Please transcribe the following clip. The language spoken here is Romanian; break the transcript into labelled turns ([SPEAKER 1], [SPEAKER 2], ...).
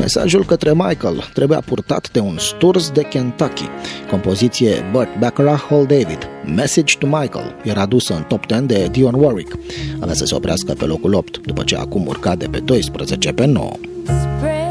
[SPEAKER 1] Mesajul către Michael trebuia purtat de un sturs de Kentucky. Compoziție Burt Bacharach, Hal David. Message to Michael era dusă în top 10 de Dionne Warwick. Avea să se oprească pe locul 8, după ce acum urca de pe 12 pe 9.